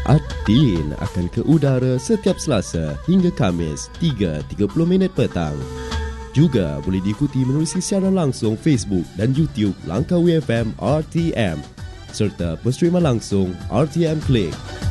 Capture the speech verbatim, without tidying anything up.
Adin akan ke udara setiap Selasa hingga Khamis tiga tiga puluh minit petang. Juga boleh diikuti melalui siaran langsung Facebook dan YouTube Langkawi F M R T M serta penstreaman langsung R T M Click.